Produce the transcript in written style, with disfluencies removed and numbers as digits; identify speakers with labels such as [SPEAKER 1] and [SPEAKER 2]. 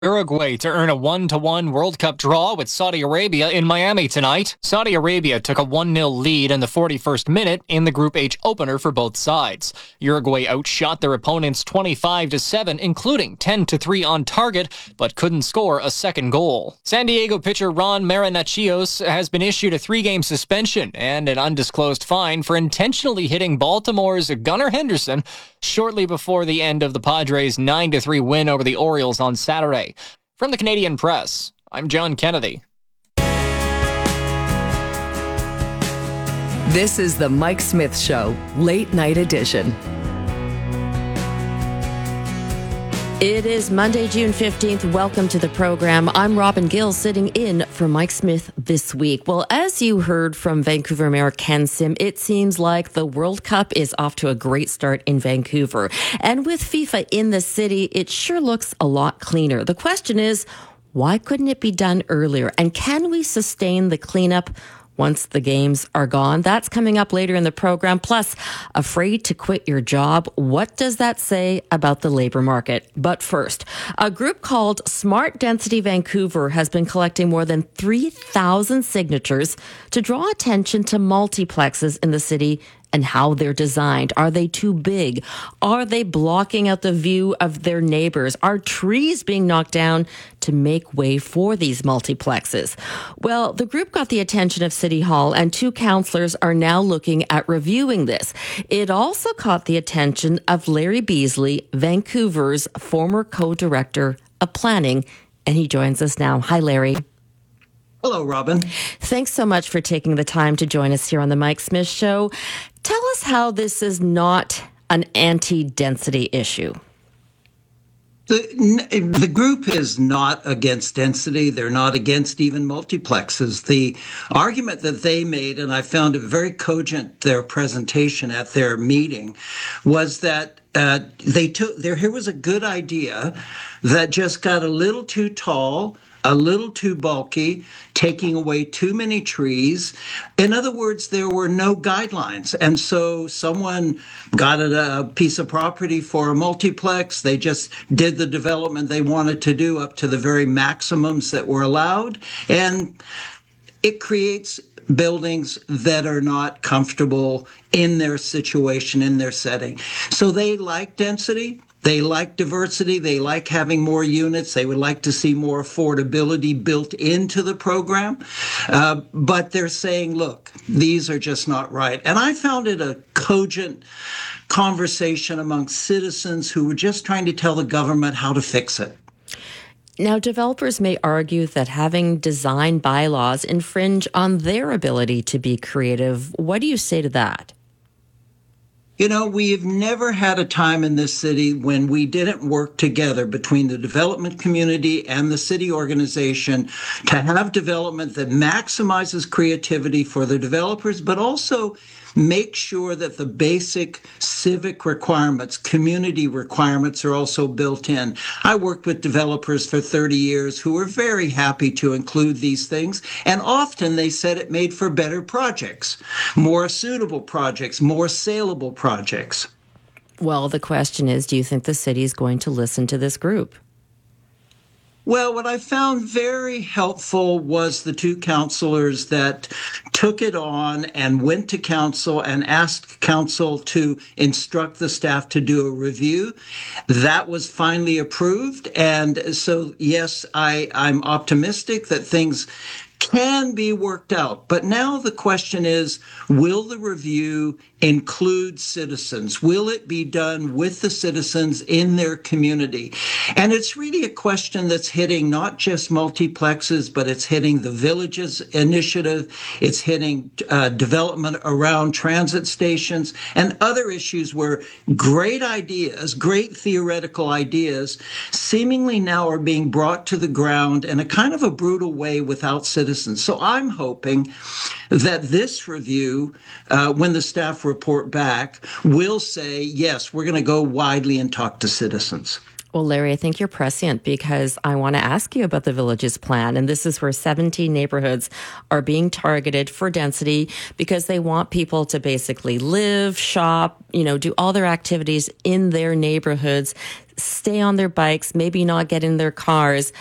[SPEAKER 1] Uruguay to earn a 1-1 World Cup draw with Saudi Arabia in Miami tonight. Saudi Arabia took a 1-0 lead in the 41st minute in the Group H opener for both sides. Uruguay outshot their opponents 25-7, including 10-3 on target, but couldn't score a second goal. San Diego pitcher Ron Marinaccios has been issued a 3-game suspension and an undisclosed fine for intentionally hitting Baltimore's Gunnar Henderson shortly before the end of the Padres' 9-3 win over the Orioles on Saturday. From the Canadian Press, I'm John Kennedy.
[SPEAKER 2] This is the Mike Smith Show, Late Night Edition. It is Monday, June 15th. Welcome to the program. I'm Robin Gill, sitting in for Mike Smith this week. Well, as you heard from Vancouver Mayor Ken Sim, it seems like the World Cup is off to a great start in Vancouver. And with FIFA in the city, it sure looks a lot cleaner. The question is, why couldn't it be done earlier? And can we sustain the cleanup once the games are gone? That's coming up later in the program. Plus, afraid to quit your job. What does that say about the labor market? But first, a group called Smart Density Vancouver has been collecting more than 3,000 signatures to draw attention to multiplexes in the city and how they're designed. Are they too big? Are they blocking out the view of their neighbors? Are trees being knocked down to make way for these multiplexes? Well, the group got the attention of City Hall, and 2 councillors are now looking at reviewing this. It also caught the attention of Larry Beasley, Vancouver's former co-director of planning, and he joins us now. Hi, Larry.
[SPEAKER 3] Hello, Robin.
[SPEAKER 2] Thanks so much for taking the time to join us here on the Mike Smith Show. Tell us how this is not an anti-density issue.
[SPEAKER 3] The group is not against density. They're not against even multiplexes. The argument that they made, and I found it very cogent, their presentation at their meeting, was that here was a good idea that just got a little too tall, a little too bulky, taking away too many trees. In other words, there were no guidelines. And so someone got a piece of property for a multiplex. They just did the development they wanted to do up to the very maximums that were allowed. And it creates buildings that are not comfortable in their situation, in their setting. So they like density. They like diversity. They like having more units. They would like to see more affordability built into the program. But they're saying, look, these are just not right. And I found it a cogent conversation among citizens who were just trying to tell the government how to fix it.
[SPEAKER 2] Now, developers may argue that having design bylaws infringe on their ability to be creative. What do you say to that?
[SPEAKER 3] You know, we've never had a time in this city when we didn't work together between the development community and the city organization to have development that maximizes creativity for the developers, but also make sure that the basic civic requirements, community requirements are also built in. I worked with developers for 30 years who were very happy to include these things, and often they said it made for better projects, more suitable projects, more saleable projects.
[SPEAKER 2] Well, the question is, do you think the city is going to listen to this group?
[SPEAKER 3] Well, what I found very helpful was the 2 councillors that took it on and went to council and asked council to instruct the staff to do a review. That was finally approved. And so, yes, I'm optimistic that things can be worked out. But now the question is, will the review include citizens? Will it be done with the citizens in their community? And it's really a question that's hitting not just multiplexes, but it's hitting the Villages Initiative. It's hitting development around transit stations and other issues where great ideas, great theoretical ideas, seemingly now are being brought to the ground in a kind of a brutal way without citizens. So I'm hoping that this review, when the staff report back, will say, yes, we're going to go widely and talk to citizens.
[SPEAKER 2] Well, Larry, I think you're prescient because I want to ask you about the Villages Plan. And this is where 17 neighborhoods are being targeted for density because they want people to basically live, shop, do all their activities in their neighborhoods stay on their bikes, maybe not get in their cars.